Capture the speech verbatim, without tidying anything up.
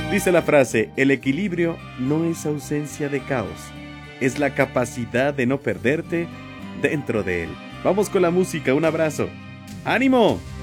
Dice la frase, el equilibrio no es ausencia de caos, es la capacidad de no perderte dentro de él. Vamos con la música, un abrazo. ¡Ánimo!